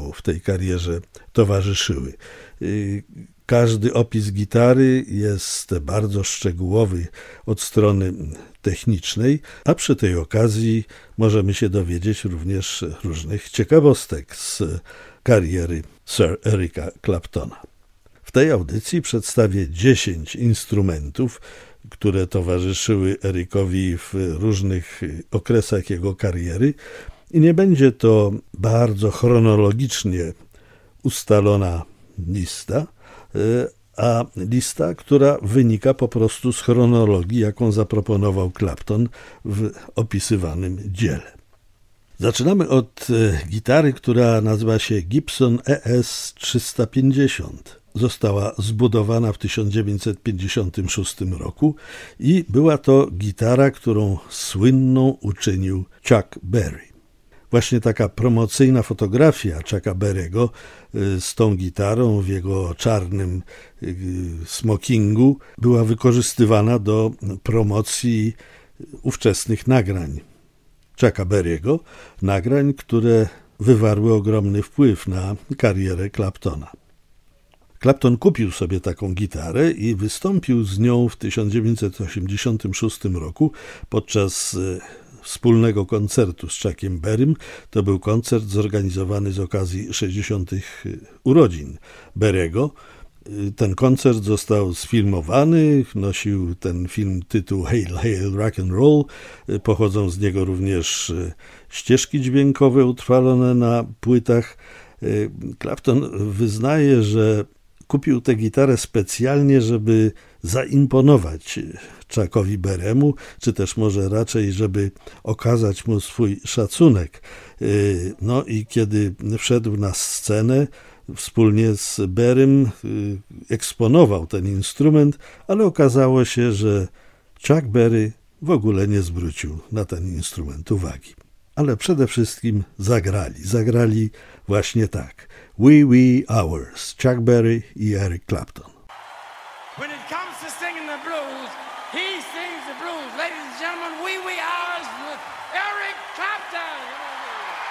mu w tej karierze towarzyszyły. Każdy opis gitary jest bardzo szczegółowy od strony technicznej, a przy tej okazji możemy się dowiedzieć również różnych ciekawostek z kariery Sir Erica Claptona. W tej audycji przedstawię 10 instrumentów, które towarzyszyły Ericowi w różnych okresach jego kariery i nie będzie to bardzo chronologicznie ustalona lista, a lista, która wynika po prostu z chronologii, jaką zaproponował Clapton w opisywanym dziele. Zaczynamy od gitary, która nazywa się Gibson ES 350. Została zbudowana w 1956 roku i była to gitara, którą słynną uczynił Chuck Berry. Właśnie taka promocyjna fotografia Chucka Berry'ego z tą gitarą w jego czarnym smokingu była wykorzystywana do promocji ówczesnych nagrań Chucka Berry'ego, nagrań, które wywarły ogromny wpływ na karierę Claptona. Clapton kupił sobie taką gitarę i wystąpił z nią w 1986 roku podczas wspólnego koncertu z Chuckiem Berrym. To był koncert zorganizowany z okazji 60. urodzin Berry'ego. Ten koncert został sfilmowany, nosił ten film tytuł Hail, Hail, Rock and Roll. Pochodzą z niego również ścieżki dźwiękowe utrwalone na płytach. Clapton wyznaje, że kupił tę gitarę specjalnie, żeby zaimponować Chuckowi Berry'emu, czy też może raczej, żeby okazać mu swój szacunek. No i kiedy wszedł na scenę, wspólnie z Berrym eksponował ten instrument, ale okazało się, że Chuck Berry w ogóle nie zwrócił na ten instrument uwagi. Ale przede wszystkim zagrali właśnie tak. Wee Wee Hours, Chuck Berry i Eric Clapton. When it comes to singing the blues, he sings the blues. Ladies and gentlemen, Wee Wee Hours with Eric Clapton.